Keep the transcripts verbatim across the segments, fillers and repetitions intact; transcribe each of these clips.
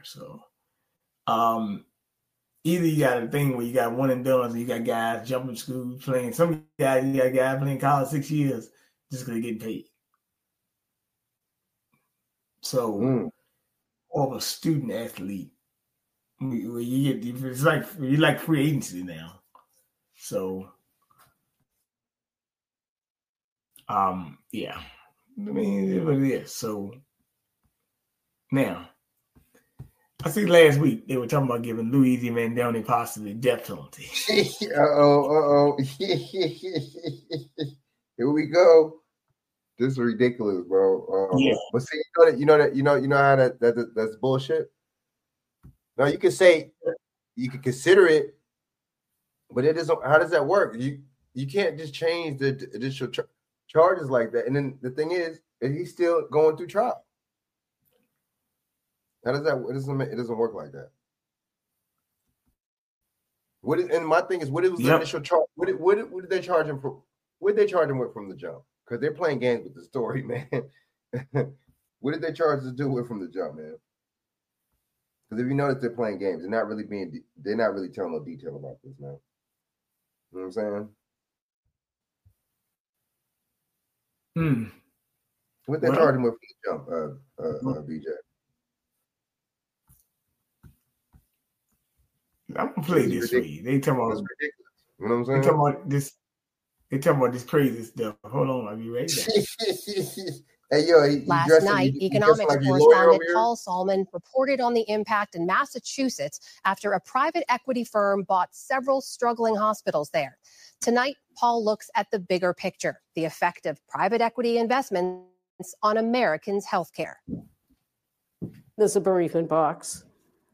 So, um, either you got a thing where you got one and done, so you got guys jumping school playing. Some guys, you got guys playing college six years just because they're getting paid. So, mm. or a student athlete, where you get it's like you like free agency now. So, um, yeah, I mean, it's what it is. So now, I see last week they were talking about giving Luigi Mandoni possibly death penalty. uh oh, uh oh. Here we go. This is ridiculous, bro. Um, yeah. But see, you know that you know that you know you know how that, that, that that's bullshit. Now you can say you can consider it, but it isn't. How does that work? You you can't just change the additional ch- charges like that. And then the thing is, he's still going through trial. How does that? It doesn't. It doesn't work like that. What is? And my thing is, what was the yep. initial charge? What did, what did what did they charge him for? What did they charge him with from the jump? Because they're playing games with the story, man. What did they charge to do with from the jump, man? Because if you notice, they're playing games. They're not really being. De- they're not really telling no detail about this, man. You know what I'm saying? Hmm. What they well, charge him with from the jump, uh, uh, uh, B J? I'm gonna play this for you. They talking about ridiculous. You know what I'm saying? They talking about this. They talking about this crazy stuff. Hold on, are you ready? Hey, yo, he, Last he night, like, economics like correspondent Paul Solman reported on the impact in Massachusetts after a private equity firm bought several struggling hospitals there. Tonight, Paul looks at the bigger picture, the effect of private equity investments on Americans' healthcare. There's a bereavement box,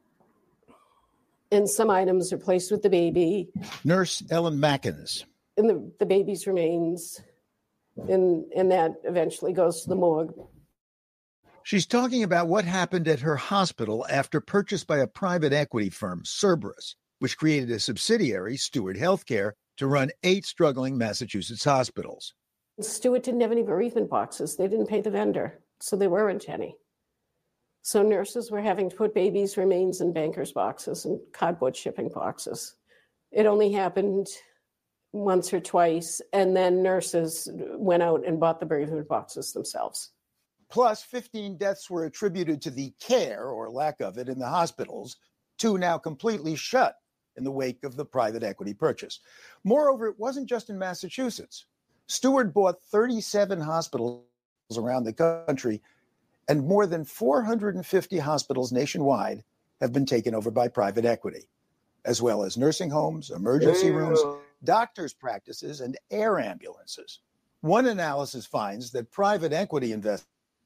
and some items are placed with the baby. Nurse Ellen Mackins. And the, the baby's remains, and, and that eventually goes to the morgue. She's talking about what happened at her hospital after purchased by a private equity firm, Cerberus, which created a subsidiary, Steward Healthcare, to run eight struggling Massachusetts hospitals. Steward didn't have any bereavement boxes. They didn't pay the vendor, so there weren't any. So nurses were having to put babies' remains in bankers' boxes and cardboard shipping boxes. It only happened once or twice, and then nurses went out and bought the bereavement boxes themselves. Plus, fifteen deaths were attributed to the care, or lack of it, in the hospitals, two now completely shut in the wake of the private equity purchase. Moreover, it wasn't just in Massachusetts. Steward bought thirty-seven hospitals around the country, and more than four hundred fifty hospitals nationwide have been taken over by private equity, as well as nursing homes, emergency yeah. rooms, doctors' practices, and air ambulances. One analysis finds that private equity investors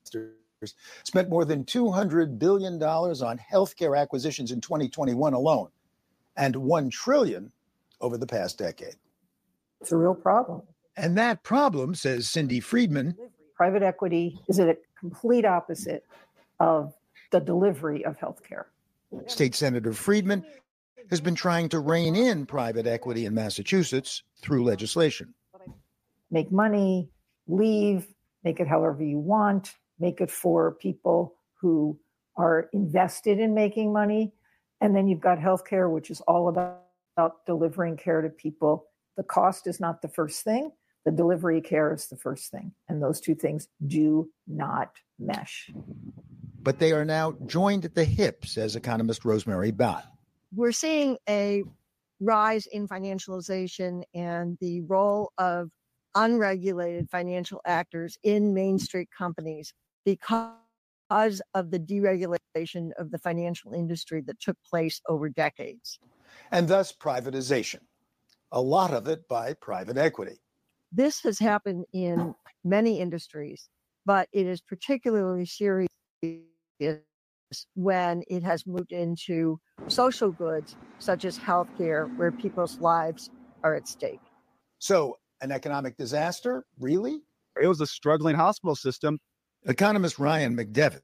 spent more than two hundred billion dollars on healthcare acquisitions in twenty twenty-one alone, and one trillion dollars over the past decade. It's a real problem. And that problem, says Cindy Friedman, private equity is a complete opposite of the delivery of healthcare. State Senator Friedman has been trying to rein in private equity in Massachusetts through legislation. Make money, leave, make it however you want, make it for people who are invested in making money. And then you've got healthcare, which is all about, about delivering care to people. The cost is not the first thing. The delivery care is the first thing. And those two things do not mesh. But they are now joined at the hip, says economist Rosemary Bott. We're seeing a rise in financialization and the role of unregulated financial actors in Main Street companies because of the deregulation of the financial industry that took place over decades. And thus privatization, a lot of it by private equity. This has happened in many industries, but it is particularly serious when it has moved into social goods such as healthcare, where people's lives are at stake. So an economic disaster, really? It was a struggling hospital system. Economist Ryan McDevitt,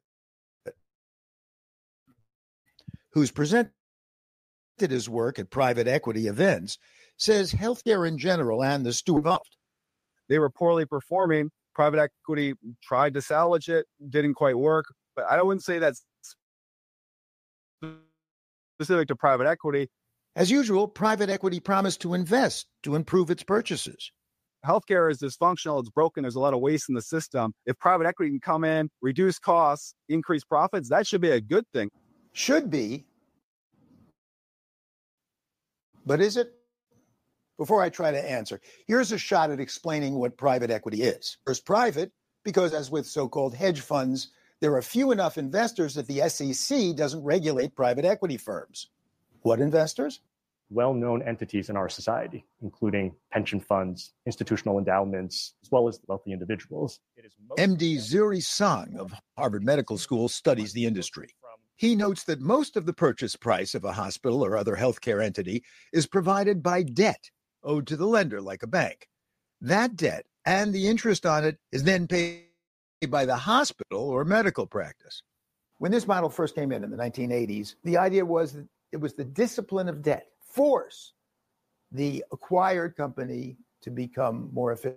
who's presented his work at private equity events, says healthcare in general and the Steward involved. They were poorly performing. Private equity tried to salvage it, didn't quite work. But I wouldn't say that's specific to private equity. As usual, private equity promised to invest to improve its purchases. Healthcare is dysfunctional. It's broken. There's a lot of waste in the system. If private equity can come in, reduce costs, increase profits, that should be a good thing. Should be. But is it? Before I try to answer, here's a shot at explaining what private equity is. First, private, because as with so-called hedge funds, there are few enough investors that the S E C doesn't regulate private equity firms. What investors? Well-known entities in our society, including pension funds, institutional endowments, as well as wealthy individuals. It is M D Zuri Song of Harvard Medical School studies the industry. He notes that most of the purchase price of a hospital or other healthcare entity is provided by debt owed to the lender, like a bank. That debt and the interest on it is then paid by the hospital or medical practice. When this model first came in in the nineteen eighties, the idea was that it was the discipline of debt. Force the acquired company to become more efficient,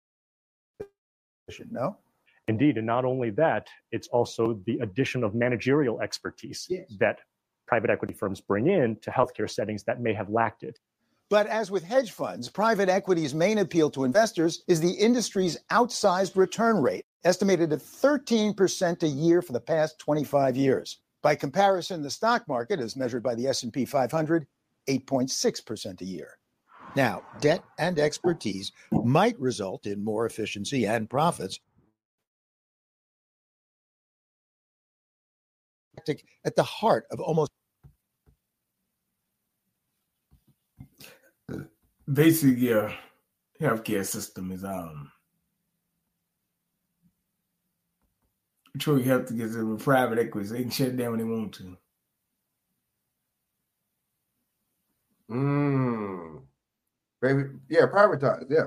no? Indeed, and not only that, it's also the addition of managerial expertise yes. that private equity firms bring in to healthcare settings that may have lacked it. But as with hedge funds, private equity's main appeal to investors is the industry's outsized return rate, estimated at thirteen percent a year for the past twenty-five years. By comparison, the stock market, as measured by the S and P five hundred, eight point six percent a year. Now, debt and expertise might result in more efficiency and profits. At the heart of almost basically your healthcare system is um true health to get with private equity. They can shut it down when they want to. Mm. Baby, yeah, privatize, yeah.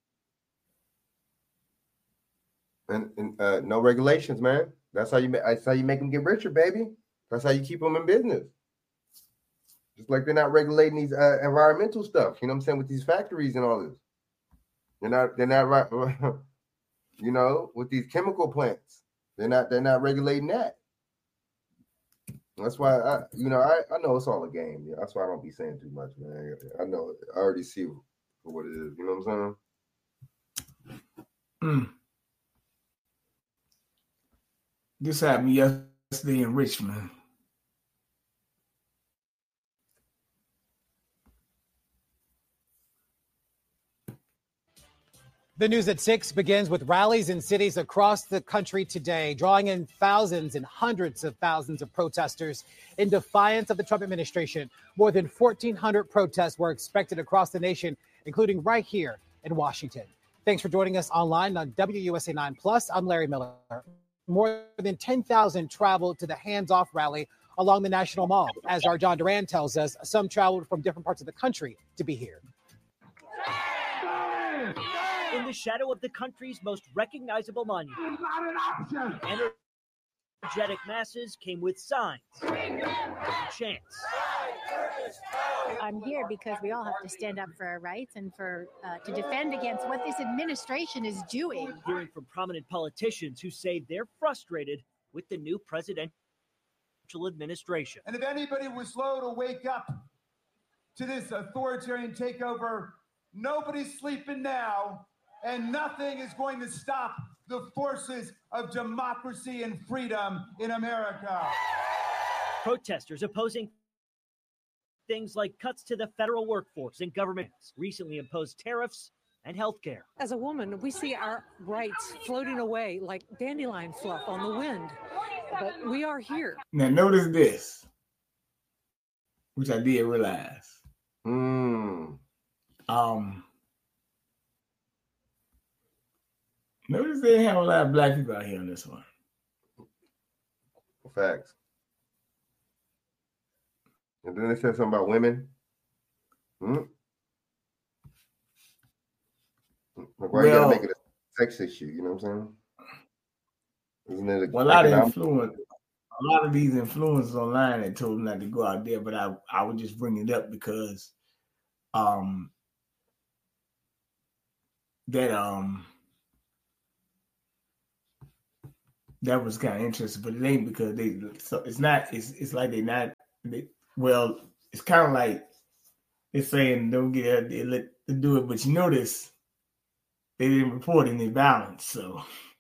And, and uh, no regulations, man. That's how you make. That's how you make them get richer, baby. That's how you keep them in business. Just like they're not regulating these uh, environmental stuff. You know what I'm saying, with these factories and all this. They're not. They're not right. You know, with these chemical plants, they're not. They're not regulating that. That's why I, you know, I, I know it's all a game. Yeah, that's why I don't be saying too much, man. I know. I already see for what it is. You know what I'm saying? Mm. This happened yesterday in Richmond. The news at six begins with rallies in cities across the country today, drawing in thousands and hundreds of thousands of protesters in defiance of the Trump administration. More than fourteen hundred protests were expected across the nation, including right here in Washington. Thanks for joining us online on W U S A nine Plus. I'm Larry Miller. More than ten thousand traveled to the Hands Off rally along the National Mall. As our John Duran tells us, some traveled from different parts of the country to be here. In the shadow of the country's most recognizable monument, energetic masses came with signs and chants. I'm here because we all have to stand up for our rights and for uh, to defend against what this administration is doing. Hearing from prominent politicians who say they're frustrated with the new presidential administration. And if anybody was slow to wake up to this authoritarian takeover, nobody's sleeping now, and nothing is going to stop the forces of democracy and freedom in America. Protesters opposing things like cuts to the federal workforce and governments, recently imposed tariffs and health care. As a woman, we see our rights floating away like dandelion fluff on the wind, but we are here. Now notice this, which I did realize. Mm. Um, notice they didn't have a lot of black people out here on this one. Facts. And then they said something about women. Hmm? Like, why well, you gotta make it a sex issue? You know what I'm saying? Isn't it a, well, a lot of influence, a lot of these influencers online that told them not to go out there, but I, I would just bring it up because um that um that was kind of interesting, but it ain't because they so it's not it's it's like they're not they, well, it's kind of like they're saying don't get they let them do it, but you notice they didn't report any violence, so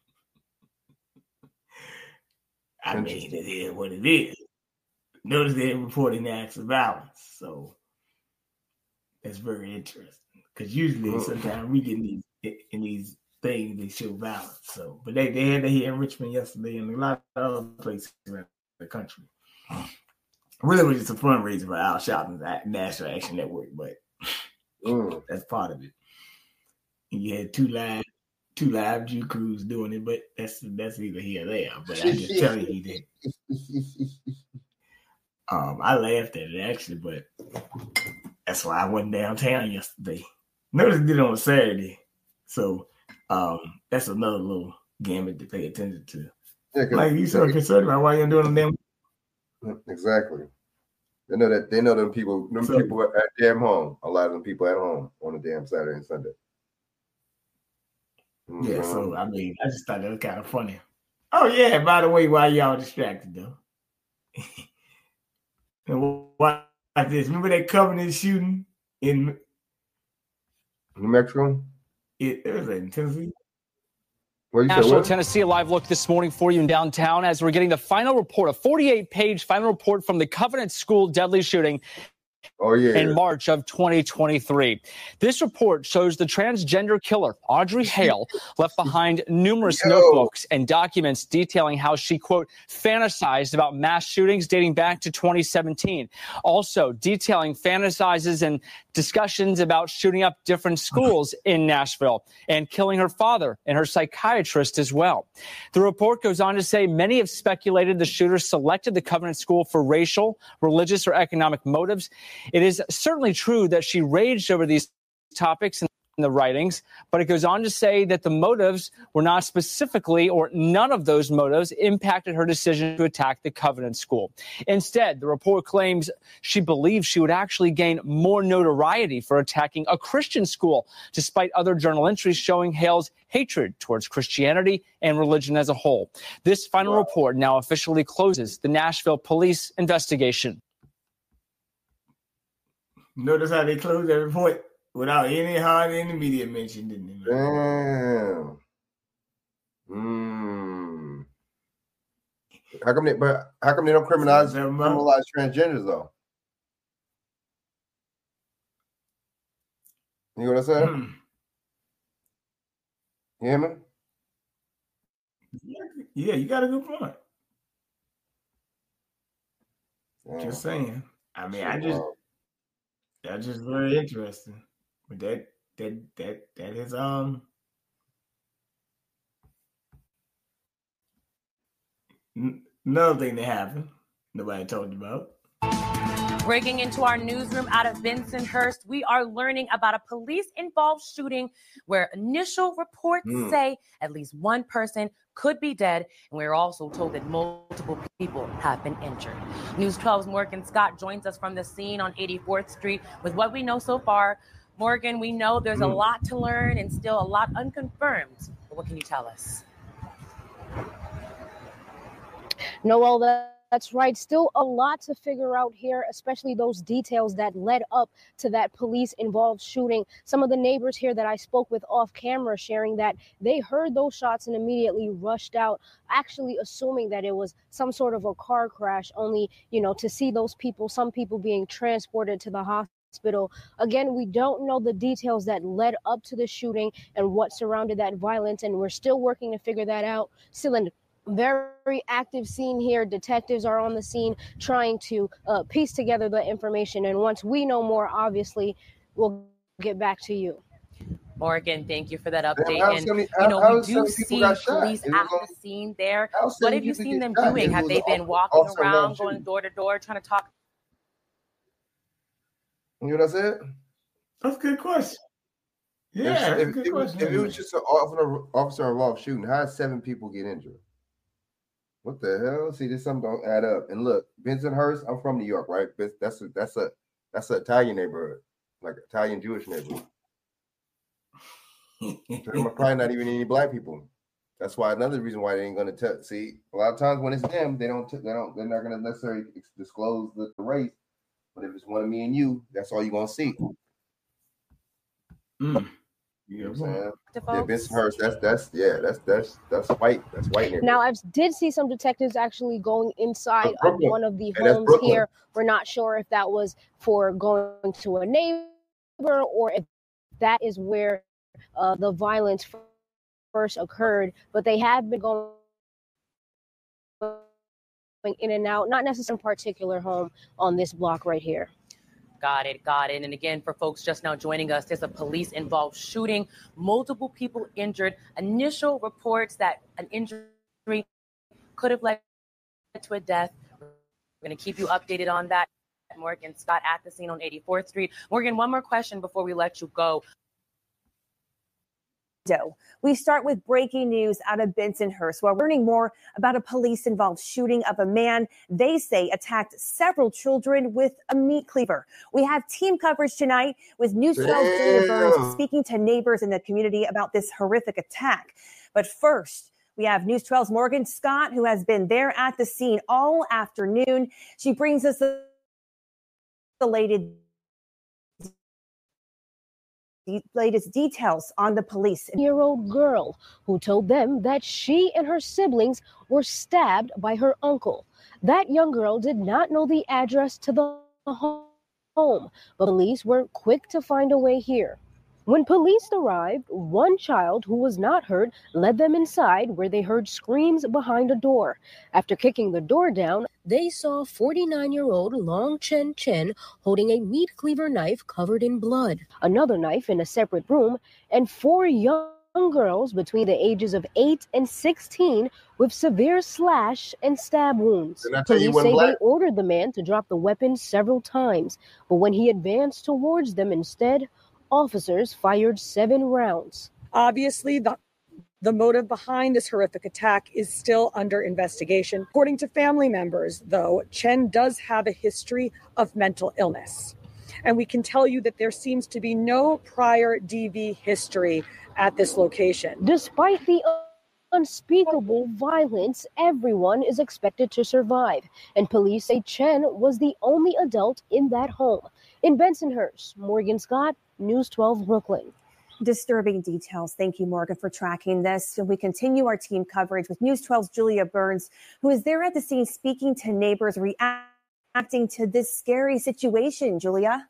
I mean it is what it is. Notice they didn't report any acts of violence, so that's very interesting. Because usually, sometimes we get in these in these things they show violence. So, but they they had that here in Richmond yesterday, and a lot of other places around the country. Really, was just a fundraiser for Al Sharpton's National Action Network, but mm. that's part of it. And you had two live, two live Jew crews doing it, but that's that's either here or there. But I just tell you, he did. Um, I laughed at it actually, but that's why I went downtown yesterday. Notice I did it on a Saturday, so um, that's another little gambit to pay attention to. Yeah, like you so concerned about why you're doing them. Exactly. They know that they know them people. Them so, people at damn home. A lot of them people at home on a damn Saturday and Sunday. Mm-hmm. Yeah. So I mean, I just thought that was kind of funny. Oh yeah. By the way, why y'all distracted though? And why this? Remember that Covenant shooting in New Mexico? It, it was in Tennessee. National Tennessee, a live look this morning for you in downtown as we're getting the final report, a forty-eight page final report from the Covenant School deadly shooting oh, yeah. in March of twenty twenty-three. This report shows the transgender killer, Audrey Hale, left behind numerous Yo. notebooks and documents detailing how she, quote, fantasized about mass shootings dating back to twenty seventeen. Also detailing fantasizes and discussions about shooting up different schools in Nashville and killing her father and her psychiatrist as well. The report goes on to say many have speculated the shooter selected the Covenant School for racial, religious, or economic motives. It is certainly true that she raged over these topics in the writings, but it goes on to say that the motives were not specifically, or none of those motives impacted her decision to attack the Covenant School. Instead, the report claims she believes she would actually gain more notoriety for attacking a Christian school, despite other journal entries showing Hale's hatred towards Christianity and religion as a whole. This final wow. report now officially closes the Nashville police investigation. Notice how they closed that report without any hardly any media mention, didn't they? Damn. Mm. How come they? But how come they don't criminalize criminalize transgenders though? You know what I said? Hmm. You hear me? Yeah, you got a good point. Damn. Just saying. I mean, I just. That's just very interesting. But that that that that is um n- another thing that happened. Nobody talked about. Breaking into our newsroom out of Bensonhurst, we are learning about a police-involved shooting where initial reports mm. say at least one person could be dead, and we're also told that multiple people have been injured. News twelve's Morgan Scott joins us from the scene on eighty-fourth Street with what we know so far. Morgan, we know there's mm. a lot to learn and still a lot unconfirmed. But what can you tell us? Noel, that's right. Still a lot to figure out here, especially those details that led up to that police-involved shooting. Some of the neighbors here that I spoke with off camera sharing that they heard those shots and immediately rushed out, actually assuming that it was some sort of a car crash, only, you know, to see those people, some people being transported to the hospital. Hospital. Again, we don't know the details that led up to the shooting and what surrounded that violence, and we're still working to figure that out. Still in very active scene here. Detectives are on the scene trying to uh, piece together the information, and once we know more, obviously, we'll get back to you. Morgan, thank you for that update. Damn, and, many, you know, how, we do see police at the scene there. What have you seen them doing? Have they been walking around, going door to door, trying to talk? You know what I said? That's a good question. Yeah, if, if, good if, question. if it was just an officer involved shooting, how did seven people get injured? What the hell? See, this something don't add up. And look, Bensonhurst, I'm from New York, right? That's a that's a that's an Italian neighborhood, like Italian Jewish neighborhood. There are probably not even any black people. That's why another reason why they ain't gonna tell. See, a lot of times when it's them, they don't. T- they don't. They're not gonna necessarily disclose the, the race. But if it's one of me and you, that's all you're gonna see. Mm. You know what I'm saying? Yeah, Bensonhurst. That's that's yeah. That's that's that's white. That's white. Now, I did see some detectives actually going inside of Brooklyn. one of the Hey, that's homes Brooklyn. here. We're not sure if that was for going to a neighbor or if that is where uh, the violence first occurred. But they have been going in and out, not necessarily in a particular home on this block right here. Got it, got it. And again, for folks just now joining us, there's a police-involved shooting, multiple people injured. Initial reports that an injury could have led to a death. We're going to keep you updated on that. Morgan Scott at the scene on eighty-fourth Street. Morgan, one more question before we let you go. We start with breaking news out of Bensonhurst. We're learning more about a police-involved shooting of a man they say attacked several children with a meat cleaver. We have team coverage tonight with News twelve's Julia Burns speaking to neighbors in the community about this horrific attack. But first, we have News twelve's Morgan Scott, who has been there at the scene all afternoon. She brings us the latest The latest details on the police. Year-old girl who told them that she and her siblings were stabbed by her uncle. That young girl did not know the address to the home, but police were quick to find a way here. When police arrived, one child who was not hurt led them inside where they heard screams behind a door. After kicking the door down, they saw forty-nine-year-old Long Chen Chen holding a meat cleaver knife covered in blood, another knife in a separate room, and four young girls between the ages of eight and sixteen with severe slash and stab wounds. Police say they ordered the man to drop the weapon several times, but when he advanced towards them instead, officers fired seven rounds. Obviously, the, the motive behind this horrific attack is still under investigation. According to family members, though, Chen does have a history of mental illness. And we can tell you that there seems to be no prior D V history at this location. Despite the unspeakable violence, everyone is expected to survive. And police say Chen was the only adult in that home. In Bensonhurst, Morgan Scott, News twelve Brooklyn. Disturbing details. Thank you, Morgan, for tracking this. And we continue our team coverage with News twelve's Julia Burns, who is there at the scene speaking to neighbors reacting to this scary situation. Julia?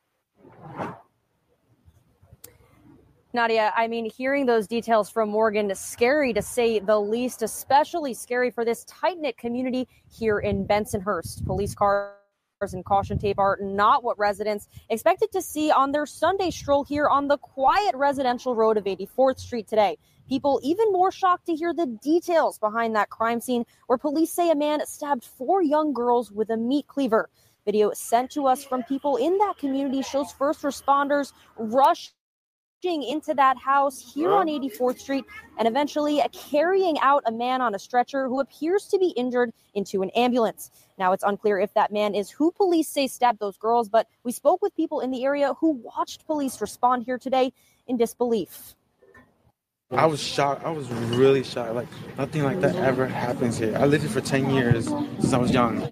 Nadia, I mean, hearing those details from Morgan is scary to say the least, especially scary for this tight-knit community here in Bensonhurst. Police cars and caution tape are not what residents expected to see on their Sunday stroll here on the quiet residential road of eighty-fourth Street today. People even more shocked to hear the details behind that crime scene where police say a man stabbed four young girls with a meat cleaver. Video sent to us from people in that community shows first responders rushing into that house here on eighty-fourth Street and eventually carrying out a man on a stretcher who appears to be injured into an ambulance. Now, it's unclear if that man is who police say stabbed those girls, but we spoke with people in the area who watched police respond here today in disbelief. I was shocked. I was really shocked. Like, nothing like that ever happens here. I lived here for ten years since I was young.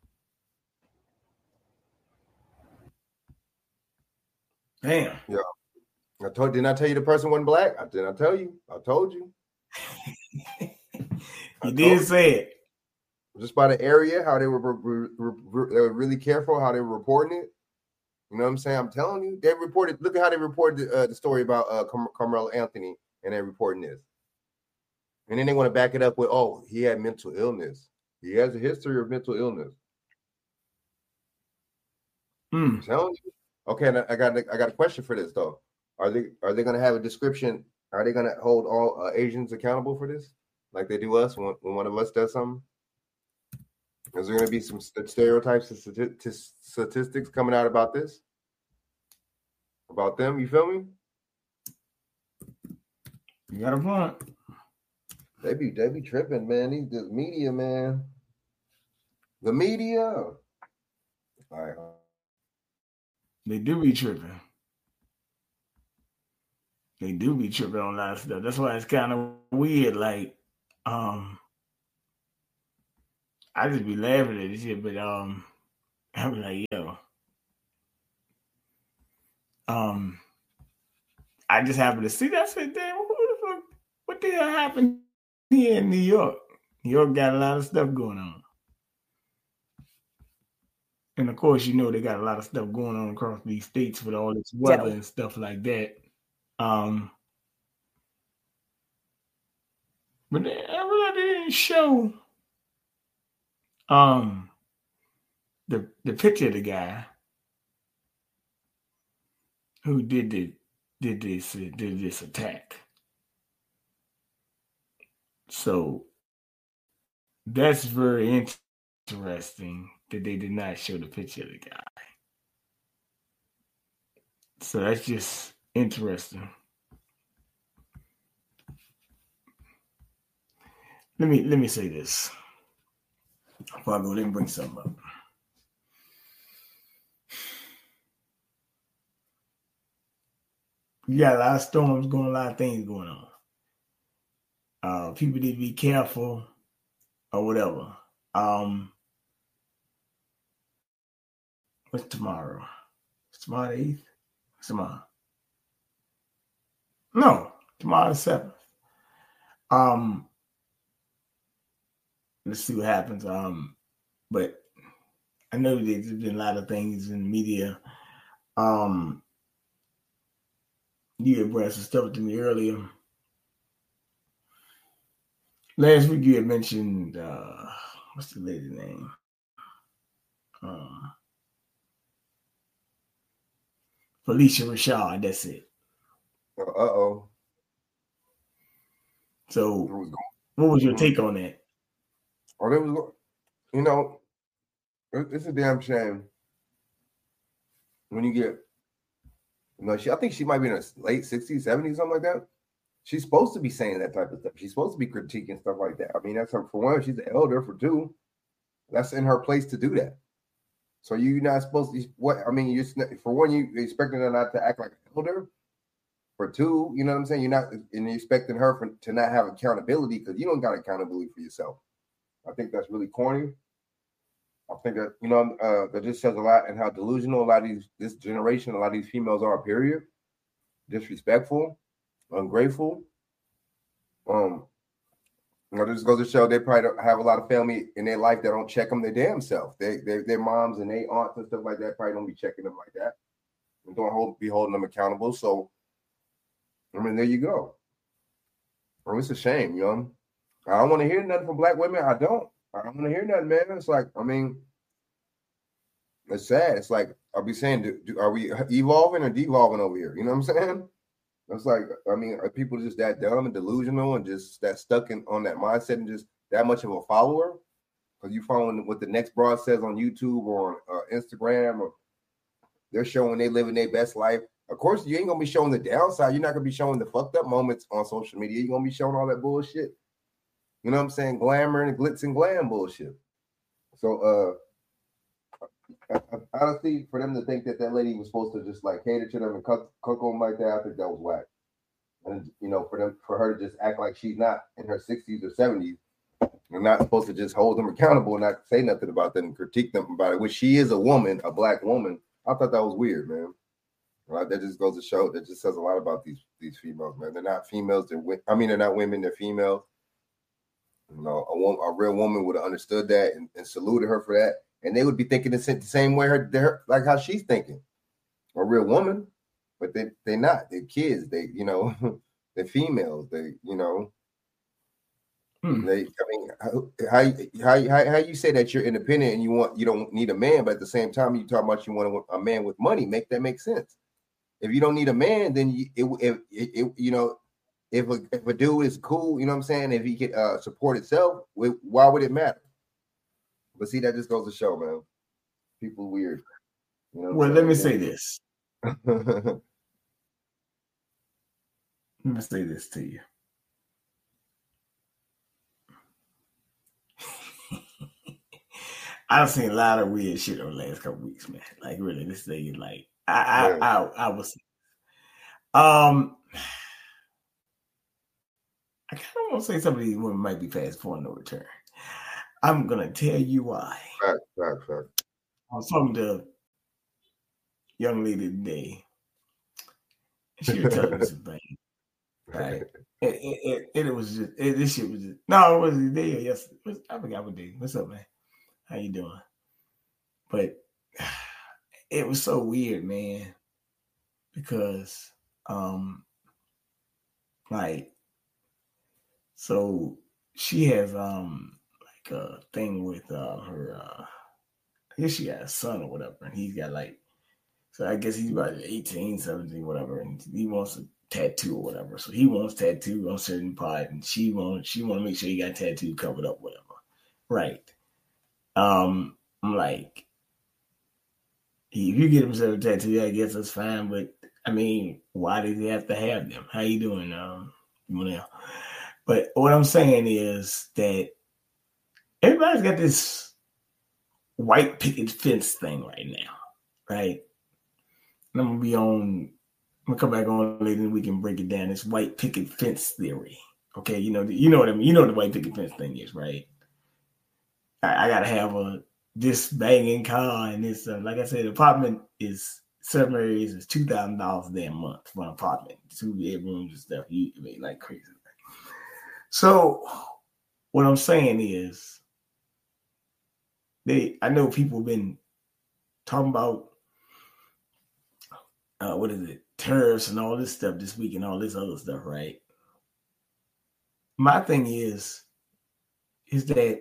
Damn. Yeah. I told, didn't I tell you the person wasn't black? I did. I tell you. I told you. You did say it. Just by the area, how they were, re- re- re- they were really careful, how they were reporting it. You know what I'm saying? I'm telling you, they reported. Look at how they reported uh, the story about uh, Car- Carmelo Anthony, and they're reporting this. And then they want to back it up with, oh, he had mental illness. He has a history of mental illness. Mm. I'm telling you. Okay, and I got I got a question for this though. Are they are they going to have a description? Are they going to hold all uh, Asians accountable for this, like they do us when, when one of us does something? Is there going to be some stereotypes and stati- statistics coming out about this? About them? You feel me? You got a point. They be they be tripping, man. These the media, man. The media. All right. They do be tripping. They do be tripping on a lot of stuff. That's why it's kind of weird. Like, Um, I just be laughing at this shit, but um, I'm like, yo, um, I just happened to see that. I said, damn, what the fuck? What the hell happened here in New York? New York got a lot of stuff going on. And of course, you know, they got a lot of stuff going on across these states with all this weather Ditto. and stuff like that. Um, but they, I really didn't show um, the the picture of the guy who did the did this uh, did this attack. So that's very interesting that they did not show the picture of the guy. So that's just interesting. Let me let me say this. Before I go, let me bring something up. You got a lot of storms going, a lot of things going on. Uh, people need to be careful or whatever. Um, what's tomorrow? It's tomorrow the eighth? What's tomorrow? No, tomorrow the seventh. Um, let's see what happens. Um, but I know that there's been a lot of things in the media. Um, you had brought some stuff to me earlier. Last week you had mentioned uh, what's the lady's name? Uh, Felicia Rashad. That's it. Uh oh. So, what was your take on that? Oh, there was, you know, it's a damn shame when you get, you know, she, I think she might be in her late sixties, seventies, something like that. She's supposed to be saying that type of stuff. She's supposed to be critiquing stuff like that. I mean, that's her, for one, she's the elder. For two, that's in her place to do that. So you're not supposed to, what, I mean, you're, for one, you expecting her not to act like an elder. For two, you know what I'm saying? You're not, and you're expecting her for, to not have accountability because you don't got accountability for yourself. I think that's really corny. I think that, you know, uh, that just says a lot and how delusional a lot of these, this generation, a lot of these females are, period. Disrespectful, ungrateful. Um, you know, this goes to show they probably don't have a lot of family in their life that don't check them their damn self. They, they, their moms and their aunts and stuff like that probably don't be checking them like that and don't hold, be holding them accountable. So, I mean, there you go. I mean, it's a shame, you know. I don't want to hear nothing from black women. I don't. I don't want to hear nothing, man. It's like, I mean, it's sad. It's like, I'll be saying, do, do, are we evolving or devolving over here? You know what I'm saying? It's like, I mean, are people just that dumb and delusional and just that stuck in on that mindset and just that much of a follower? Because you following what the next broad says on YouTube or on uh, Instagram, or they're showing they living their best life. Of course, you ain't going to be showing the downside. You're not going to be showing the fucked up moments on social media. You're going to be showing all that bullshit. You know what I'm saying? Glamour and glitz and glam bullshit. So, uh, I, I, honestly, for them to think that that lady was supposed to just like cater to them and cook, cook them like that, I think that was whack. And, you know, for them, for her to just act like she's not in her sixties or seventies and not supposed to just hold them accountable and not say nothing about them and critique them about it, which she is a woman, a black woman. I thought that was weird, man. Right? That just goes to show, that just says a lot about these, these females, man. They're not females. They're, I mean, they're not women, they're females. You know, a, woman, a real woman would have understood that and, and saluted her for that. And they would be thinking the same way, her, her like how she's thinking. A real woman, but they, they're not. They're kids. They, you know, they're females. They, you know, hmm. they, I mean, how, how, how, how you say that you're independent and you want, you don't need a man, but at the same time, you talk about you want a man with money. Make that make sense. If you don't need a man, then you, it, it, it, it you know, If a, if a dude is cool, you know what I'm saying, if he can uh, support itself, why would it matter? But see, that just goes to show, man. People weird. You know well, let me say this. Let me say this to you. I've seen a lot of weird shit over the last couple weeks, man. Like, really, this thing is like, I, I, I, I, I was, um, I kind of want to say some of these women might be fast for no return. I'm gonna tell you why. Fact, fact, fact. I was talking to a young lady today. She was telling me some things. Right? It, it, it, it was just it, this shit was just no, it was the day or yesterday. I forgot what day. What's up, man? How you doing? But it was so weird, man, because um, like, so she has um like a thing with uh her uh I guess she got a son or whatever, and he's got like, so I guess he's about eighteen, seventeen, whatever, and he wants a tattoo or whatever. So he wants tattoo on a certain part, and she wants she want to make sure he got tattoo covered up, whatever. Right. Um, I'm like, if you get himself a tattoo, I guess that's fine. But I mean, why did he have to have them? How you doing, um, Monel? But what I'm saying is that everybody's got this white picket fence thing right now, right? And I'm gonna be on. I'm gonna come back on later and we can break it down. This white picket fence theory. Okay, you know, you know what I mean. You know what the white picket fence thing is, right? I, I gotta have a this banging car and this. Uh, like I said, the apartment is seven areas is two thousand dollars a damn month for an apartment, two bedrooms and stuff. You I mean, like crazy. So, what I'm saying is, they. I know people have been talking about uh, what is it? Tariffs and all this stuff this week and all this other stuff, right? My thing is, is that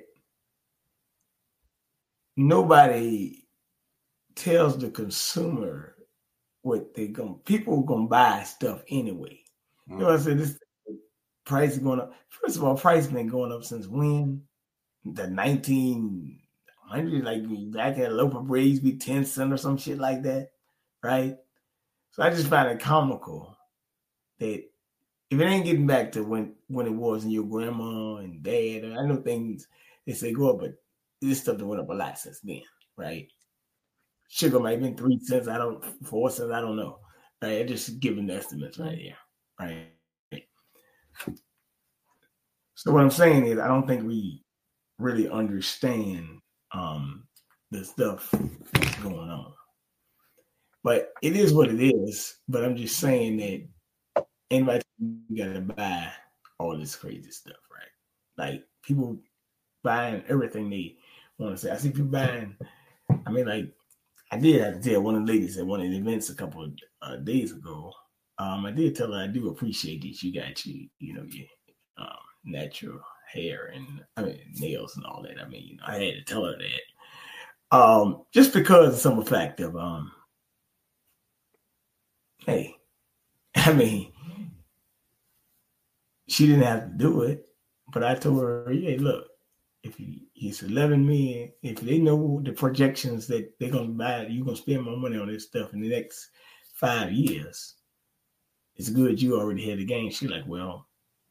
nobody tells the consumer what they're going. People are gonna buy stuff anyway. Mm-hmm. You know what I said? This price is going up. First of all, price has been going up since when? The nineteen hundreds, like back at loaf of bread be ten cents or some shit like that, right? So I just find it comical that if it ain't getting back to when, when it was in your grandma and dad, and I know things they say go up, but this stuff that went up a lot since then, right? Sugar might have been three cents, I don't four cents, I don't know. Right? I'm just giving estimates right here, right? So what I'm saying is I don't think we really understand um, the stuff that's going on. But it is what it is. But I'm just saying that anybody got to buy all this crazy stuff, right? Like people buying everything they want to say. I see people buying. I mean, like I did have to tell one of the ladies at one of the events a couple of uh, days ago. Um, I did tell her I do appreciate that you got you, you know, your um, natural hair and I mean nails and all that. I mean, you know, I had to tell her that. Um, just because of some fact of um. Hey, I mean, she didn't have to do it, but I told her, yeah, look, if you, it's eleven million, if they know the projections that they're going to buy, you're going to spend more money on this stuff in the next five years, it's good you already had the game. She's like, well,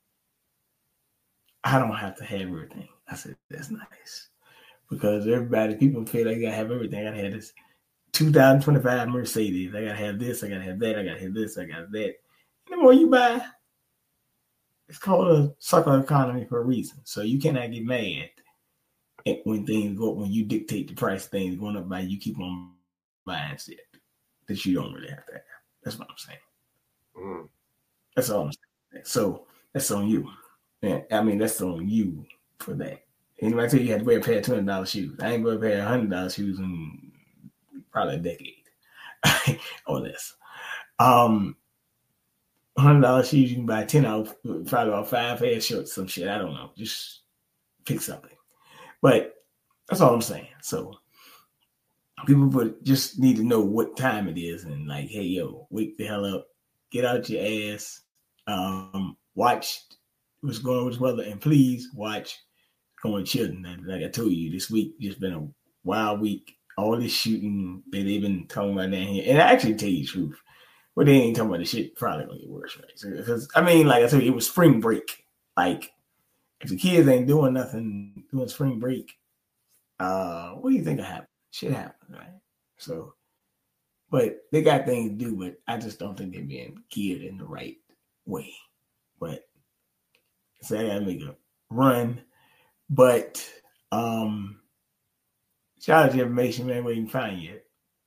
I don't have to have everything. I said, that's nice. Because everybody, people feel like I have everything. I had this two thousand twenty-five Mercedes. I gotta have this. I gotta have that. I gotta have this. I got that. And the more you buy, it's called a circular economy for a reason. So you cannot get mad at when things go when you dictate the price of things going up by you keep on buying shit that you don't really have to have. That's what I'm saying. Mm. That's all I'm saying. So that's on you. And, I mean, that's on you for that. Anybody tell you you had to wear a pair of twenty dollars shoes? I ain't wear a pair of one hundred dollars shoes in probably a decade or less. Um, one hundred dollars shoes, you can buy ten out, probably about five pair of shorts, some shit. I don't know. Just pick something. But that's all I'm saying. So people put, just need to know what time it is and like, hey, yo, wake the hell up. Get out your ass. Um, watch what's going on with the weather. And please watch Going Children. Like I told you, this week just been a wild week. All this shooting that they've been talking about down here. And I actually tell you the truth. But they ain't talking about the shit probably gonna get worse, right? So, because I mean, like I told you, it was spring break. Like, if the kids ain't doing nothing doing spring break, uh, what do you think will happen? Shit happens, right? So, but they got things to do, but I just don't think they're being geared in the right way. But so I gotta make a run. But um, shout out to information, man. Where you can find you.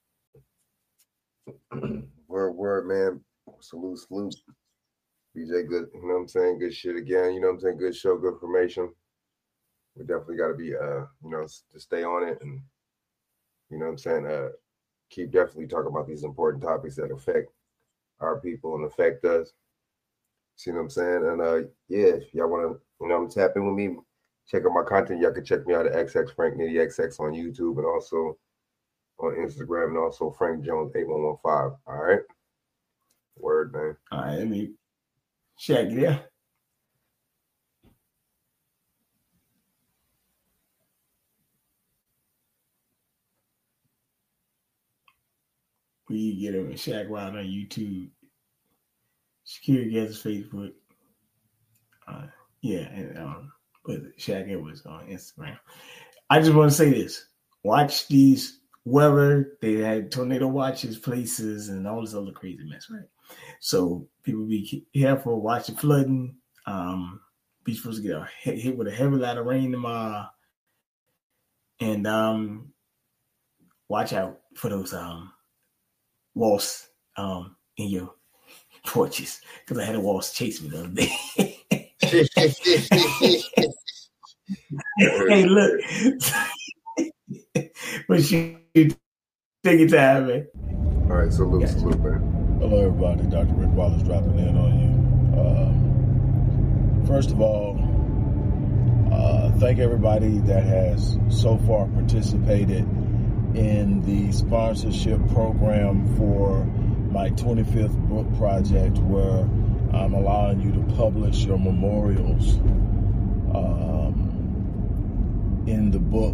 Word, word, man. Salute, salute. B J, good. You know what I'm saying? Good shit again. You know what I'm saying? Good show, good information. We definitely got to be, uh, you know, to stay on it, and you know what I'm saying. Uh, keep definitely talking about these important topics that affect our people and affect us. See what I'm saying? And uh, yeah, if y'all want to, you know, tap in with me, check out my content. Y'all can check me out at X X Frank Nitty X X on YouTube and also on Instagram, and also Frank Jones eight one one five. All right. Word, man. All right, let me check it out. We get him at Shaq Wild on YouTube. Security Gets Facebook. Uh, yeah, and um, but Shaq Edwards on Instagram. I just want to say this: watch these weather. They had tornado watches, places, and all this other crazy mess, right? So people be careful. Watch the flooding. Um, be supposed to get hit, hit with a heavy lot of rain tomorrow, and um, watch out for those um wasps um in your porches, because I had a wasp chase me the other day. Hey, look. But you take your time, man. All right, salute, gotcha. Salute, man. Hello, everybody. Doctor Rick Wallace dropping in on you. Um, first of all, uh, thank everybody that has so far participated in the sponsorship program for my twenty-fifth book project, where I'm allowing you to publish your memorials um, in the book.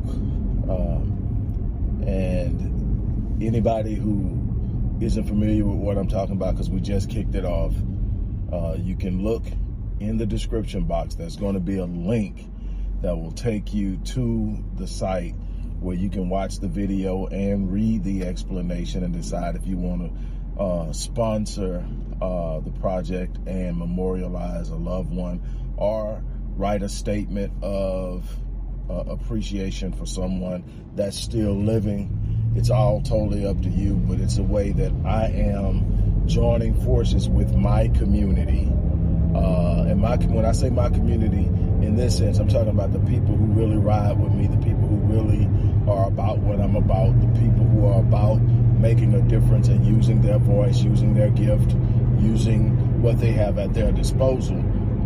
Um, and anybody who isn't familiar with what I'm talking about, because we just kicked it off, uh, you can look in the description box. There's going to be a link that will take you to the site where you can watch the video and read the explanation and decide if you want to Uh, sponsor uh, the project and memorialize a loved one, or write a statement of uh, appreciation for someone that's still living. It's all totally up to you, but it's a way that I am joining forces with my community. Uh, and my when I say my community, in this sense, I'm talking about the people who really ride with me, the people who really are about what I'm about, the people who are about making a difference and using their voice, using their gift, using what they have at their disposal.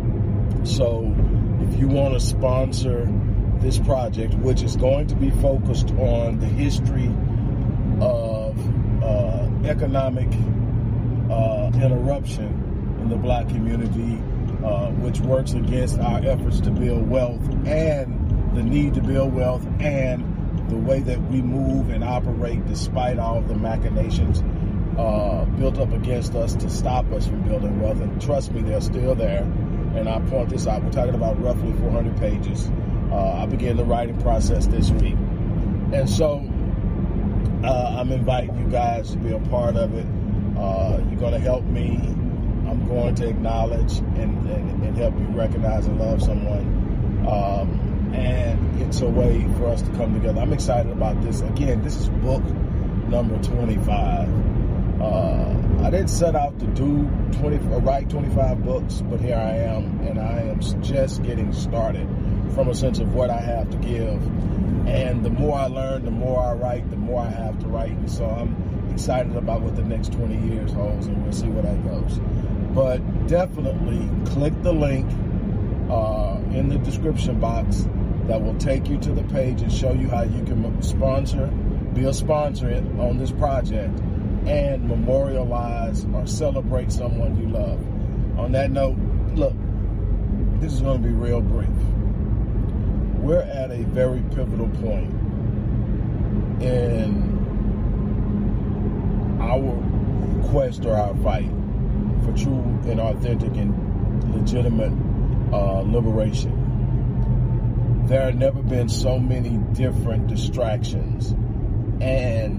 So if you want to sponsor this project, which is going to be focused on the history of uh, economic uh, interruption in the Black community, uh, which works against our efforts to build wealth, and the need to build wealth, and the way that we move and operate despite all of the machinations uh, built up against us to stop us from building wealth. And trust me, they're still there. And I point this out. We're talking about roughly four hundred pages. Uh, I began the writing process this week. And so uh, I'm inviting you guys to be a part of it. Uh, you're going to help me. I'm going to acknowledge and, and, and help you recognize and love someone. Um, And it's a way for us to come together. I'm excited about this. Again, this is book number twenty-five. Uh, I didn't set out to do twenty, or write twenty-five books, but here I am, and I am just getting started from a sense of what I have to give. And the more I learn, the more I write, the more I have to write. And so I'm excited about what the next twenty years holds, and we'll see where that goes. But definitely click the link uh, in the description box that will take you to the page and show you how you can sponsor, be a sponsor on this project, and memorialize or celebrate someone you love. On that note, look, this is going to be real brief. We're at a very pivotal point in our quest or our fight for true and authentic and legitimate uh, liberation. There have never been so many different distractions and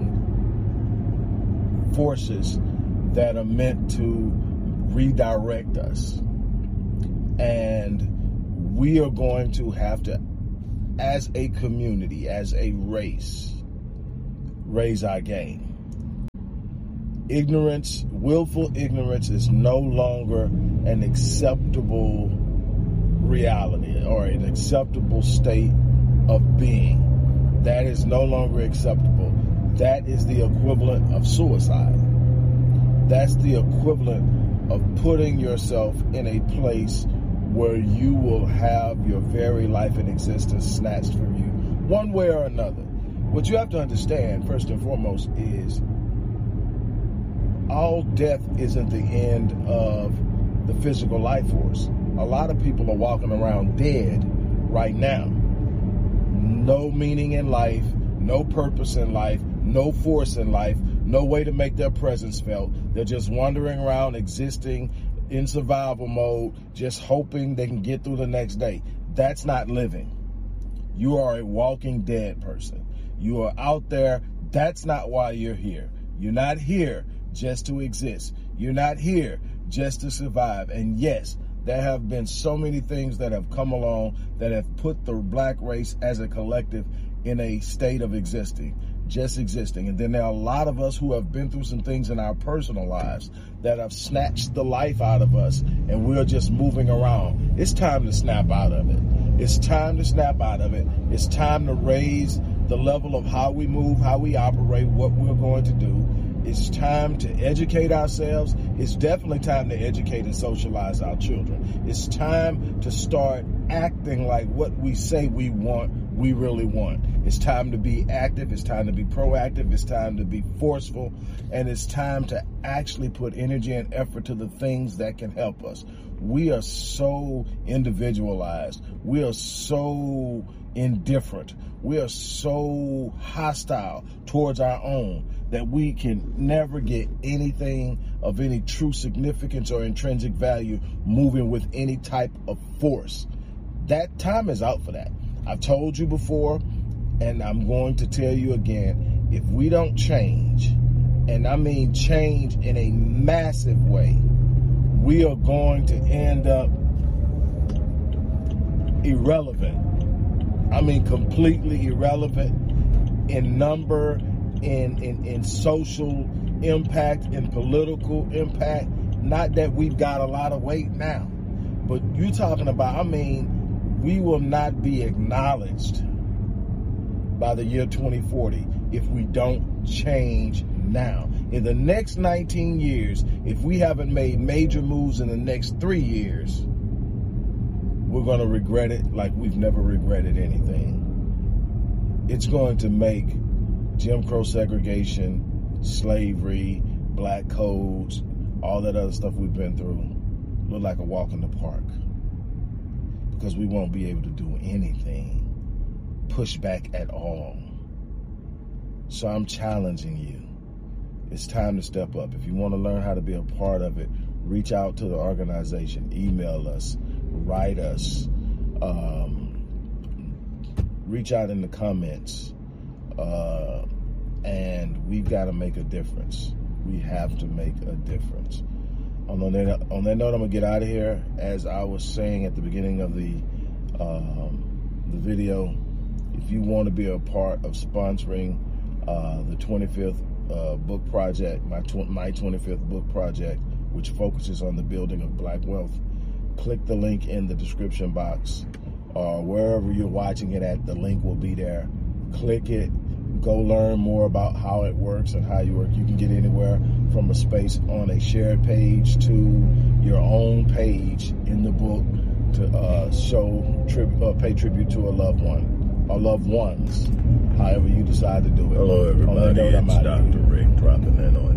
forces that are meant to redirect us. And we are going to have to, as a community, as a race, raise our game. Ignorance, willful ignorance is no longer an acceptable reality or an acceptable state of being. That is no longer acceptable. That is the equivalent of suicide. That's the equivalent of putting yourself in a place where you will have your very life and existence snatched from you, one way or another. What you have to understand, first and foremost, is all death isn't the end of the physical life force. A lot of people are walking around dead right now. No meaning in life, no purpose in life, no force in life, no way to make their presence felt. They're just wandering around, existing in survival mode, just hoping they can get through the next day. That's not living. You are a walking dead person. You are out there. That's not why you're here. You're not here just to exist. You're not here just to survive. And yes, there have been so many things that have come along that have put the black race as a collective in a state of existing, just existing. And then there are a lot of us who have been through some things in our personal lives that have snatched the life out of us, and we're just moving around. It's time to snap out of it. It's time to snap out of it. It's time to raise the level of how we move, how we operate, what we're going to do. It's time to educate ourselves. It's definitely time to educate and socialize our children. It's time to start acting like what we say we want, we really want. It's time to be active. It's time to be proactive. It's time to be forceful. And it's time to actually put energy and effort to the things that can help us. We are so individualized. We are so indifferent. We are so hostile towards our own that we can never get anything of any true significance or intrinsic value moving with any type of force. That time is out for that. I've told you before, and I'm going to tell you again, if we don't change, and I mean change in a massive way, we are going to end up irrelevant. I mean completely irrelevant in number, in, in, in social impact, in political impact. Not that we've got a lot of weight now, but you're talking about, I mean, we will not be acknowledged by the year twenty forty if we don't change now. In the next nineteen years, if we haven't made major moves in the next three years, we're going to regret it like we've never regretted anything. It's going to make Jim Crow segregation, slavery, black codes, all that other stuff we've been through look like a walk in the park, because we won't be able to do anything, push back at all. So I'm challenging you. It's time to step up. If you want to learn how to be a part of it, reach out to the organization, email us, write us, um, reach out in the comments, uh, and we've got to make a difference. We have to make a difference. On that, on that note, I'm going to get out of here. As I was saying at the beginning of the, um, the video, if you want to be a part of sponsoring uh, the twenty-fifth uh, book project, my, tw- my twenty-fifth book project, which focuses on the building of black wealth, click the link in the description box, or wherever you're watching it at, the link will be there. Click it. Go learn more about how it works and how you work. You can get anywhere from a space on a shared page to your own page in the book to uh, show, tri- uh, pay tribute to a loved one or loved ones, however you decide to do it. Hello, everybody. It's Doctor Rick dropping in on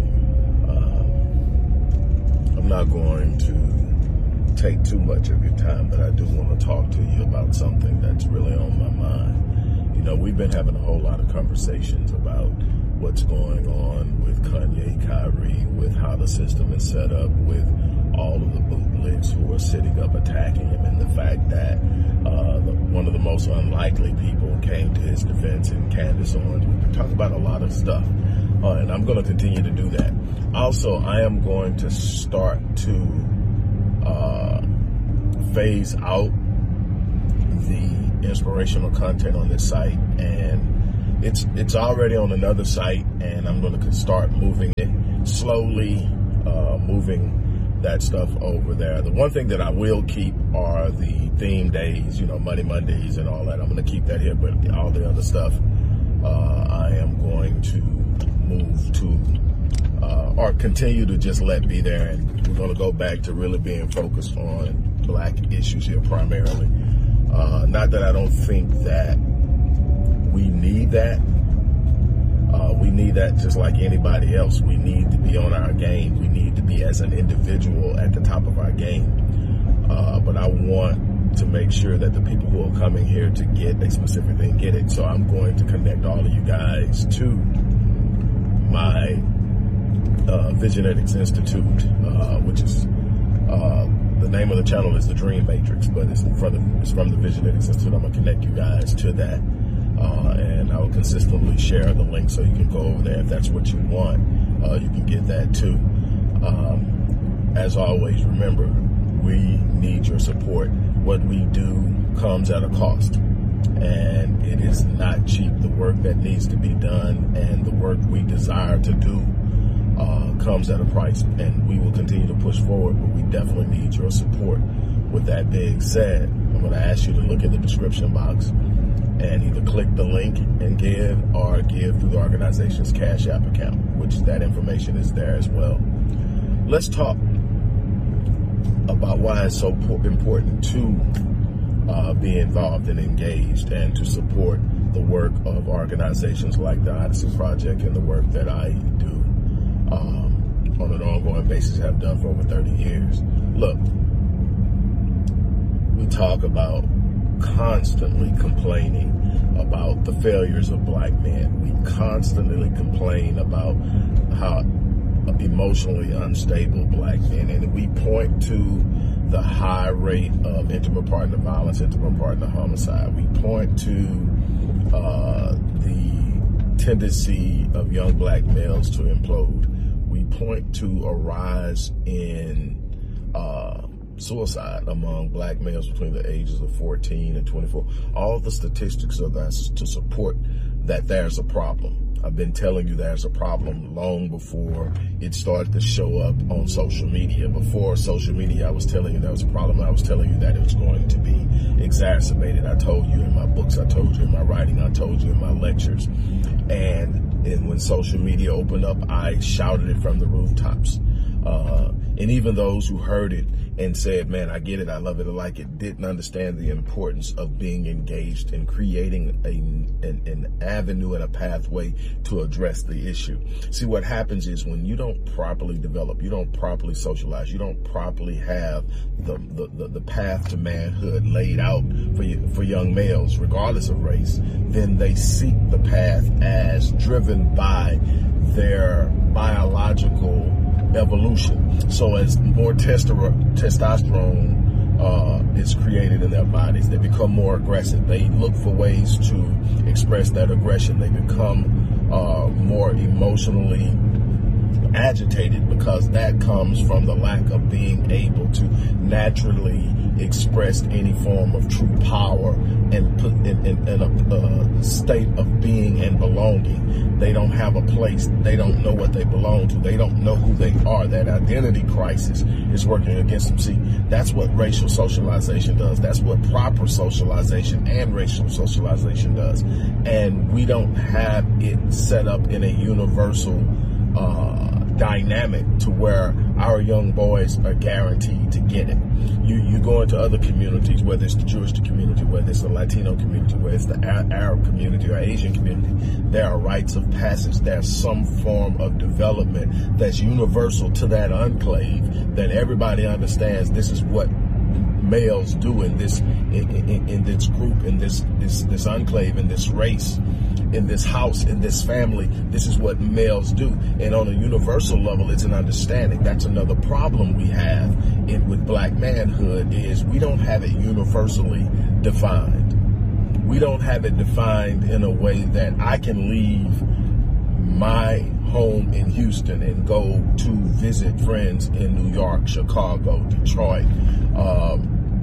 you. Uh, I'm not going to take too much of your time, but I do want to talk to you about something that's really on my mind. You know, we've been having a whole lot of conversations about what's going on with Kanye, Kyrie, with how the system is set up, with all of the bootlegs who are sitting up attacking him, and the fact that uh, the, one of the most unlikely people came to his defense in Candace Owens. We've been talking about a lot of stuff, uh, and I'm going to continue to do that. Also, I am going to start to uh, phase out of the inspirational content on this site, and it's it's already on another site, and I'm going to start moving it slowly, uh, moving that stuff over there. The one thing that I will keep are the theme days, you know, Money Mondays and all that. I'm going to keep that here, but all the other stuff, uh, I am going to move to, uh, or continue to just let be there. And we're going to go back to really being focused on black issues here primarily. Uh, not that I don't think that we need that. Uh, we need that just like anybody else. We need to be on our game. We need to be, as an individual, at the top of our game. Uh, but I want to make sure that the people who are coming here to get a specific thing get it. So I'm going to connect all of you guys to my uh, Visionetics Institute, uh, which is uh, the name of the channel is the Dream Matrix, but it's in front of it's from the Visionetics Institute. I'm gonna connect you guys to that. Uh, and I'll consistently share the link so you can go over there if that's what you want. Uh, you can get that too. Um, as always, remember, we need your support. What we do comes at a cost, and it is not cheap. The work that needs to be done and the work we desire to do uh, comes at a price, and we will continue to push forward, but we definitely need your support. With that being said, I'm going to ask you to look in the description box and either click the link and give, or give through the organization's Cash App account, which that information is there as well. Let's talk about why it's so important to uh, be involved and engaged and to support the work of organizations like the Odyssey Project and the work that I do um, on an ongoing basis, have done for over thirty years. Look, we talk about constantly complaining about the failures of black men. We constantly complain about how emotionally unstable black men, and we point to the high rate of intimate partner violence, intimate partner homicide. We point to uh, the tendency of young black males to implode. We point to a rise in uh, suicide among black males between the ages of fourteen and twenty-four. All the statistics are there to support that there's a problem. I've been telling you there's a problem long before it started to show up on social media. Before social media, I was telling you there was a problem. I was telling you that it was going to be exacerbated. I told you in my books, I told you in my writing, I told you in my lectures. And, and when social media opened up, I shouted it from the rooftops. Uh, and even those who heard it and said, man, I get it, I love it, I like it, didn't understand the importance of being engaged in creating a, an, an avenue and a pathway to address the issue. See, what happens is when you don't properly develop, you don't properly socialize, you don't properly have the, the, the, the path to manhood laid out for, you, for young males, regardless of race, then they seek the path as driven by their biological evolution. So as more testosterone uh, is created in their bodies, they become more aggressive. They look for ways to express that aggression. They become uh, more emotionally agitated because that comes from the lack of being able to naturally express any form of true power and put in, in, in a uh, state of being and belonging. They don't have a place. They don't know what they belong to. They don't know who they are. That identity crisis is working against them. See, that's what racial socialization does. That's what proper socialization and racial socialization does. And we don't have it set up in a universal uh, dynamic to where our young boys are guaranteed to get it. You you go into other communities, whether it's the Jewish community, whether it's the Latino community, whether it's the Arab community or Asian community, there are rites of passage. There's some form of development that's universal to that enclave that everybody understands. This is what males do in this in, in, in this group, in this this this enclave, in this race, in this house, in this family. This is what males do. And on a universal level, it's an understanding. That's another problem we have in with black manhood is we don't have it universally defined. We don't have it defined in a way that I can leave my home in Houston and go to visit friends in New York, Chicago, Detroit, um,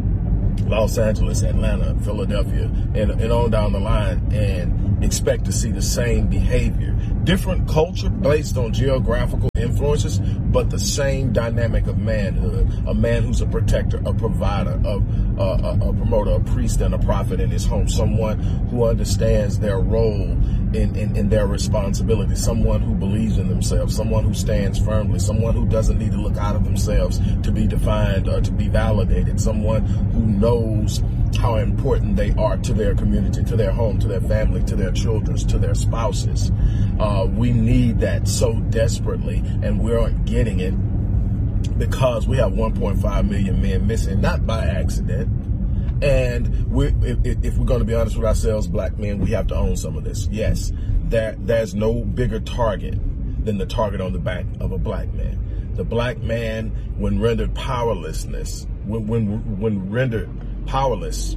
Los Angeles, Atlanta, Philadelphia, and, and on down the line, and expect to see the same behavior. Different culture based on geographical influences, but the same dynamic of manhood. A man who's a protector, a provider, a, a, a promoter, a priest, and a prophet in his home. Someone who understands their role in, in, in their responsibility. Someone who believes in themselves. Someone who stands firmly. Someone who doesn't need to look out of themselves to be defined or to be validated. Someone who knows how important they are to their community, to their home, to their family, to their children, to their spouses. Uh, we need that so desperately, and we aren't getting it because we have one point five million men missing, not by accident. And we, if, if we're going to be honest with ourselves, black men, we have to own some of this. Yes, there, there's no bigger target than the target on the back of a black man. The black man, when rendered powerlessness, when when, when rendered powerless,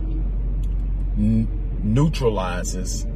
n- neutralizes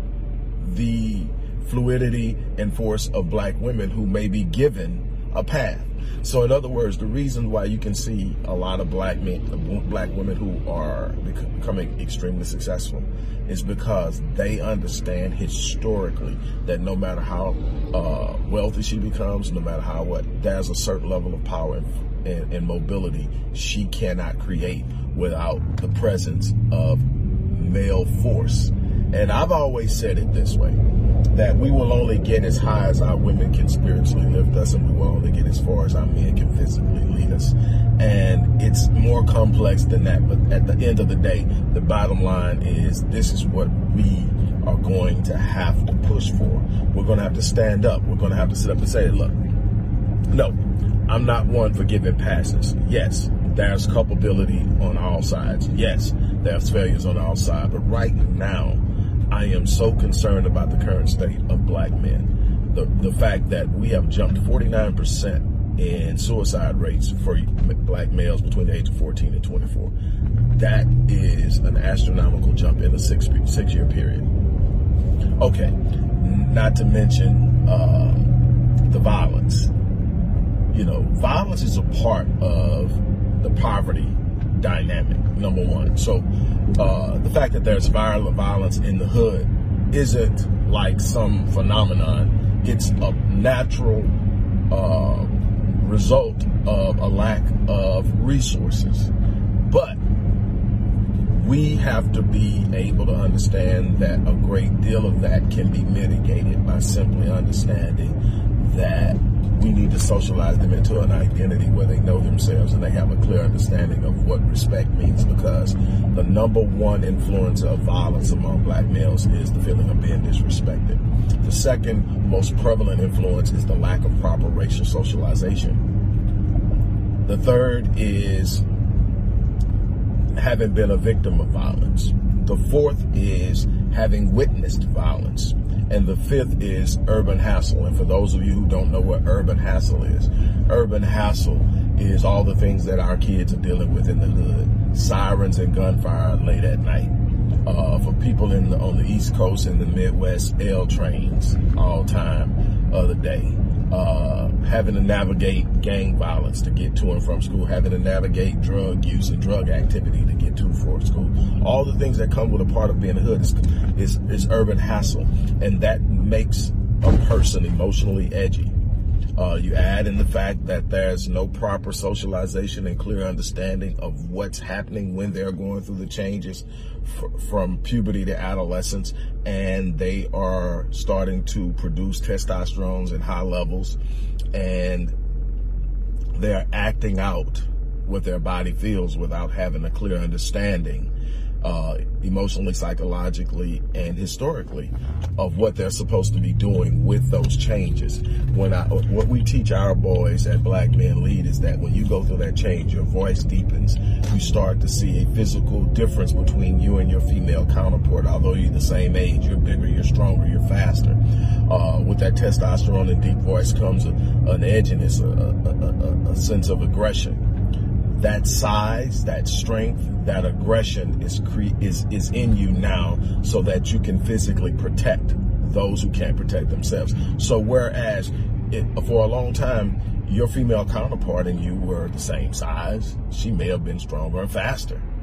the fluidity and force of black women who may be given a path. So in other words, the reason why you can see a lot of black men, black women who are becoming extremely successful is because they understand historically that no matter how uh, wealthy she becomes, no matter how what, there's a certain level of power and, and, and mobility she cannot create without the presence of male force. And I've always said it this way, that we will only get as high as our women can spiritually lift us, and we will only get as far as our men can physically lead us. And it's more complex than that. But at the end of the day, the bottom line is this is what we are going to have to push for. We're going to have to stand up. We're going to have to sit up and say, look, no, I'm not one for giving passes. Yes, there's culpability on all sides. Yes, there's failures on all sides. But right now, I am so concerned about the current state of black men. The the fact that we have jumped forty-nine percent in suicide rates for black males between the age of fourteen and twenty-four. That is an astronomical jump in a six, six year period. Okay, not to mention uh, the violence. You know, violence is a part of the poverty dynamic, number one. So uh, the fact that there's violent violence in the hood isn't like some phenomenon. It's a natural uh, result of a lack of resources. But we have to be able to understand that a great deal of that can be mitigated by simply understanding that we need to socialize them into an identity where they know themselves and they have a clear understanding of what respect means, because the number one influencer of violence among black males is the feeling of being disrespected. The second most prevalent influence is the lack of proper racial socialization. The third is having been a victim of violence. The fourth is having witnessed violence. And the fifth is urban hassle. And for those of you who don't know what urban hassle is, urban hassle is all the things that our kids are dealing with in the hood. Sirens and gunfire late at night. Uh, for people in the, on the East Coast and the Midwest, L trains all time of the day. Uh, having to navigate gang violence to get to and from school, having to navigate drug use and drug activity to get to and from school. All the things that come with a part of being a hood is, is, is urban hassle, and that makes a person emotionally edgy. Uh, you add in the fact that there's no proper socialization and clear understanding of what's happening when they're going through the changes f- from puberty to adolescence, and they are starting to produce testosterone in high levels, and they're acting out what their body feels without having a clear understanding uh, emotionally, psychologically, and historically of what they're supposed to be doing with those changes. When I, what we teach our boys at Black Men Lead is that when you go through that change, your voice deepens. You start to see a physical difference between you and your female counterpart. Although you're the same age, you're bigger, you're stronger, you're faster. Uh, with that testosterone and deep voice comes a, an edginess, a, a, a, a sense of aggression. That size, that strength, that aggression is cre- is is in you now, so that you can physically protect those who can't protect themselves. So whereas it, for a long time, your female counterpart and you were the same size, she may have been stronger and faster.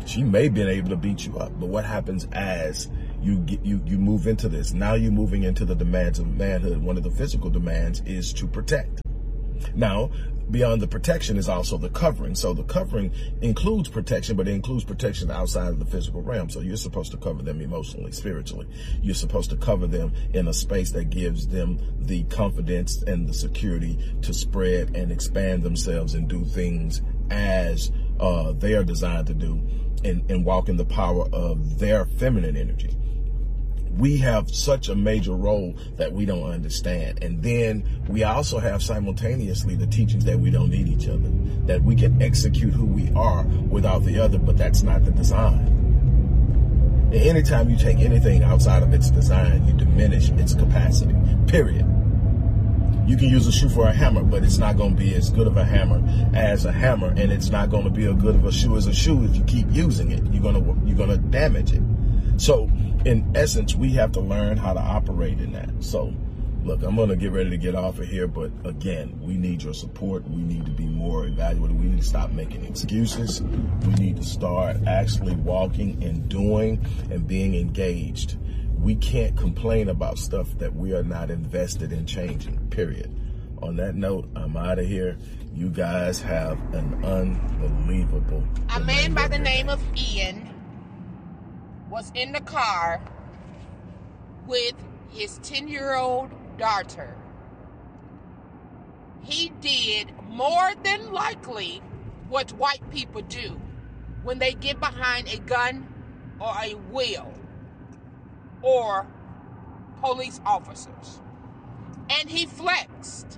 She may have been able to beat you up, but what happens as you get, you you move into this? Now you're moving into the demands of manhood. One of the physical demands is to protect. Now, beyond the protection is also the covering. So the covering includes protection, but it includes protection outside of the physical realm. So you're supposed to cover them emotionally, spiritually. You're supposed to cover them in a space that gives them the confidence and the security to spread and expand themselves and do things as uh, they are designed to do, and, and walk in the power of their feminine energy. We have such a major role that we don't understand. And then we also have simultaneously the teachings that we don't need each other, that we can execute who we are without the other, but that's not the design. And anytime you take anything outside of its design, you diminish its capacity, period. You can use a shoe for a hammer, but it's not going to be as good of a hammer as a hammer, and it's not going to be as good of a shoe as a shoe if you keep using it. You're going to you're going to damage it. So, in essence, we have to learn how to operate in that. So, look, I'm going to get ready to get off of here, but again, we need your support. We need to be more evaluated. We need to stop making excuses. We need to start actually walking and doing and being engaged. We can't complain about stuff that we are not invested in changing, period. On that note, I'm out of here. You guys have an unbelievable A man by the name of Ian was in the car with his ten-year-old daughter. He did more than likely what white people do when they get behind a gun or a wheel or police officers. And he flexed.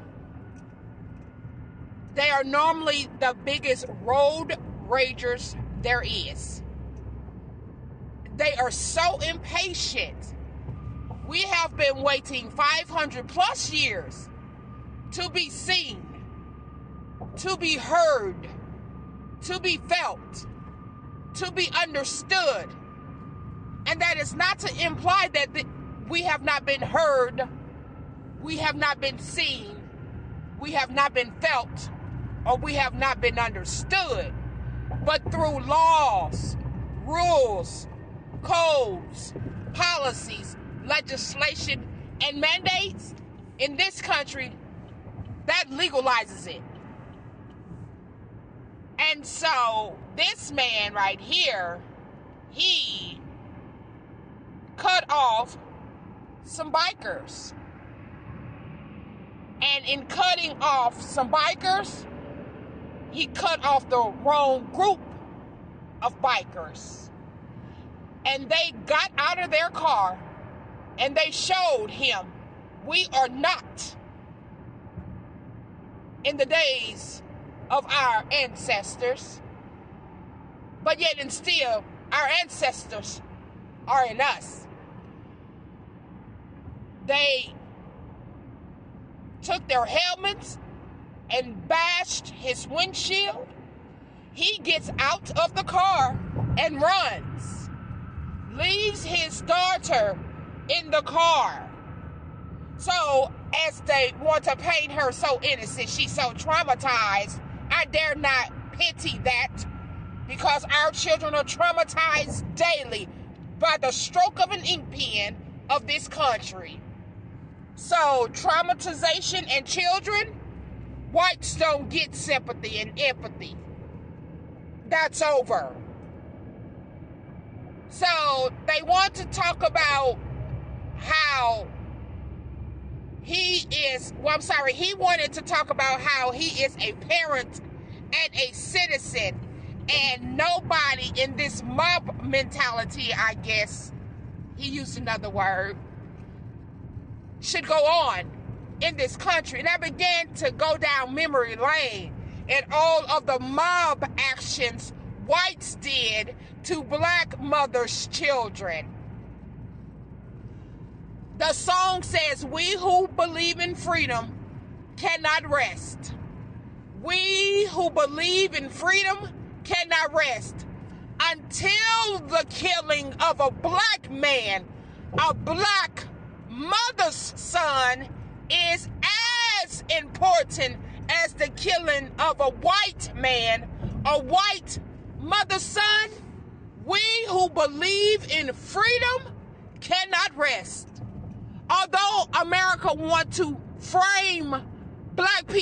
They are normally the biggest road ragers there is. They are so impatient. We have been waiting five hundred plus years to be seen, to be heard, to be felt, to be understood. And that is not to imply that the, we have not been heard, we have not been seen, we have not been felt, or we have not been understood. But through laws, rules, codes, policies, legislation, and mandates in this country, that legalizes it. And so this man right here, he cut off some bikers. And in cutting off some bikers, he cut off the wrong group of bikers. And they got out of their car and they showed him, we are not in the days of our ancestors, but yet and still our ancestors are in us. They took their helmets and bashed his windshield. He gets out of the car and runs, leaves his daughter in the car. So as they want to paint her so innocent, she's so traumatized, I dare not pity that, because our children are traumatized daily by the stroke of an ink pen of this country. So traumatization and children, whites don't get sympathy and empathy. That's over. So they want to talk about how he is, well, I'm sorry, he wanted to talk about how he is a parent and a citizen, and nobody in this mob mentality, I guess, he used another word, should go on in this country. And I began to go down memory lane and all of the mob actions whites did to black mothers' children. The song says, we who believe in freedom cannot rest. We who believe in freedom cannot rest until the killing of a black man, a black mother's son, is as important as the killing of a white man, a white mother's son. We who believe in freedom cannot rest. Although America wants to frame black people